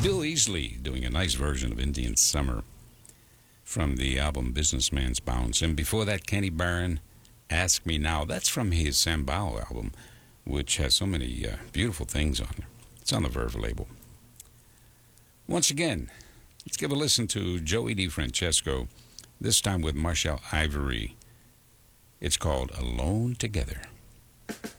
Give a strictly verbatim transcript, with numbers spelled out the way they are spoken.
Bill Easley doing a nice version of Indian Summer from the album Businessman's Bounce. And before that, Kenny Barron, Ask Me Now. That's from his Sambal album, which has so many uh, beautiful things on it. It's on the Verve label. Once again, let's give a listen to Joey DeFrancesco, this time with Marshall Ivory. It's called Alone Together.